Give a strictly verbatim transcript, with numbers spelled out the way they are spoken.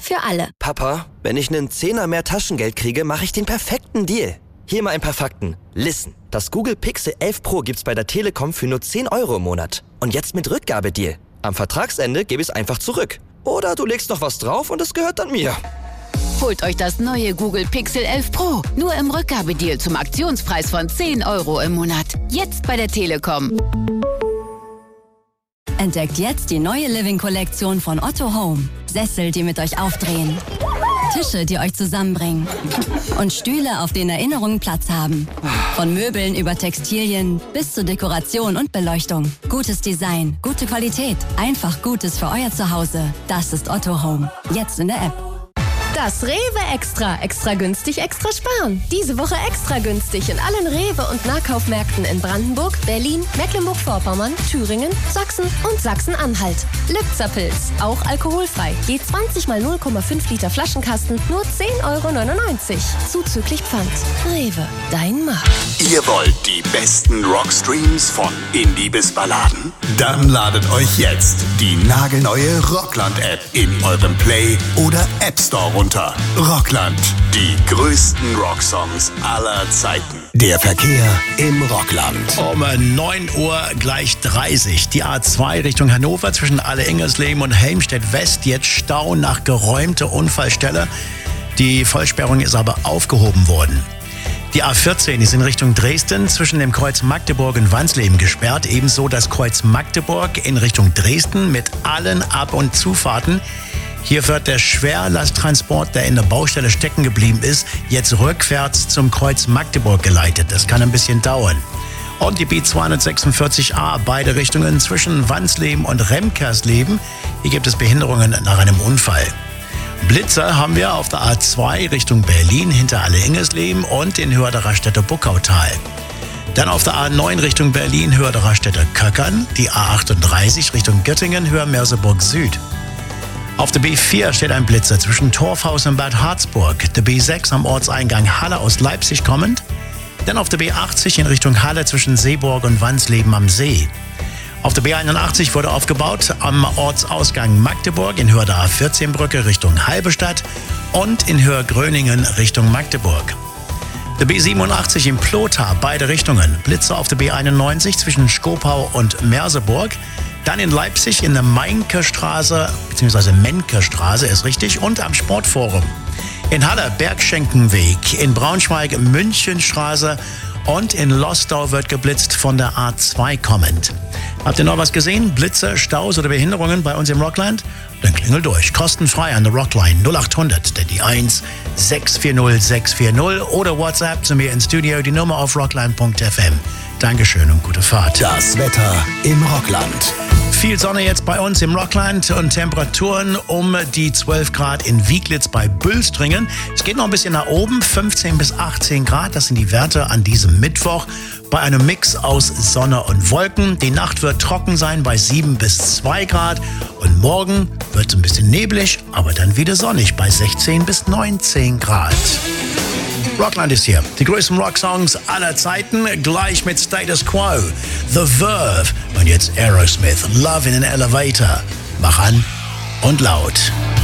für alle. Papa, wenn ich einen Zehner mehr Taschengeld kriege, mache ich den perfekten Deal. Hier mal ein paar Fakten. Listen, das Google Pixel elf Pro gibt's bei der Telekom für nur zehn Euro im Monat. Und jetzt mit Rückgabedeal. Am Vertragsende gebe ich es einfach zurück. Oder du legst noch was drauf und es gehört dann mir. Holt euch das neue Google Pixel elf Pro. Nur im Rückgabedeal zum Aktionspreis von zehn Euro im Monat. Jetzt bei der Telekom. Entdeckt jetzt die neue Living-Kollektion von Otto Home. Sessel, die mit euch aufdrehen. Tische, die euch zusammenbringen. Und Stühle, auf denen Erinnerungen Platz haben. Von Möbeln über Textilien bis zur Dekoration und Beleuchtung. Gutes Design, gute Qualität. Einfach Gutes für euer Zuhause. Das ist Otto Home. Jetzt in der App. Das Rewe Extra. Extra günstig, extra sparen. Diese Woche extra günstig in allen Rewe- und Nahkaufmärkten in Brandenburg, Berlin, Mecklenburg-Vorpommern, Thüringen, Sachsen und Sachsen-Anhalt. Lipzerpilz, auch alkoholfrei. Je zwanzig mal null Komma fünf Liter Flaschenkasten, nur zehn Euro neunundneunzig. Zuzüglich Pfand. Rewe, dein Markt. Ihr wollt die besten Rockstreams von Indie bis Balladen? Dann ladet euch jetzt die nagelneue Rockland-App in eurem Play- oder App Store runter. Rockland, die größten Rocksongs aller Zeiten. Der Verkehr im Rockland. Um neun Uhr gleich dreißig. Die A zwei Richtung Hannover zwischen Alle-Ingersleben und Helmstedt West. Jetzt Stau nach geräumter Unfallstelle. Die Vollsperrung ist aber aufgehoben worden. Die A vierzehn ist in Richtung Dresden zwischen dem Kreuz Magdeburg und Wansleben gesperrt. Ebenso das Kreuz Magdeburg in Richtung Dresden mit allen Ab- und Zufahrten. Hier wird der Schwerlasttransport, der in der Baustelle stecken geblieben ist, jetzt rückwärts zum Kreuz Magdeburg geleitet. Das kann ein bisschen dauern. Und die B zweihundertsechsundvierzig A, beide Richtungen zwischen Wansleben und Remkersleben. Hier gibt es Behinderungen nach einem Unfall. Blitzer haben wir auf der A zwei Richtung Berlin hinter Alle-Ingersleben und in Hörderer Städte-Buckautal. Dann auf der A neun Richtung Berlin, Hörderer Städte-Köckern. Die A achtunddreißig Richtung Göttingen, Hör-Merseburg Süd. Auf der B vier steht ein Blitzer zwischen Torfhaus und Bad Harzburg. Der B sechs am Ortseingang Halle aus Leipzig kommend. Dann auf der B achtzig in Richtung Halle zwischen Seeburg und Wansleben am See. Auf der B einundachtzig wurde aufgebaut am Ortsausgang Magdeburg in Höhe der A vierzehn Brücke Richtung Halberstadt und in Höhe Gröningen Richtung Magdeburg. Der B siebenundachtzig in Plotha, beide Richtungen. Blitzer auf der B einundneunzig zwischen Skopau und Merseburg. Dann in Leipzig in der Mainkerstraße, beziehungsweise Menkerstraße ist richtig, und am Sportforum. In Halle Bergschenkenweg, in Braunschweig Münchenstraße und in Lostau wird geblitzt von der A zwei kommend. Habt ihr noch was gesehen? Blitze, Staus oder Behinderungen bei uns im Rockland? Dann klingel durch. Kostenfrei an der Rockline null achthundert, denn die eins sechs vier null sechs vier null oder WhatsApp zu mir ins Studio, die Nummer auf rockland punkt f m. Dankeschön und gute Fahrt. Das Wetter im Rockland. Viel Sonne jetzt bei uns im Rockland und Temperaturen um die zwölf Grad in Wieglitz bei Bülstringen. Es geht noch ein bisschen nach oben, fünfzehn bis achtzehn Grad. Das sind die Werte an diesem Mittwoch bei einem Mix aus Sonne und Wolken. Die Nacht wird trocken sein bei sieben bis zwei Grad und morgen wird es ein bisschen neblig, aber dann wieder sonnig bei sechzehn bis neunzehn Grad. Rockland ist hier. Die größten Rocksongs aller Zeiten, gleich mit Status Quo, The Verve und jetzt Aerosmith, Love in an Elevator. Mach an und laut.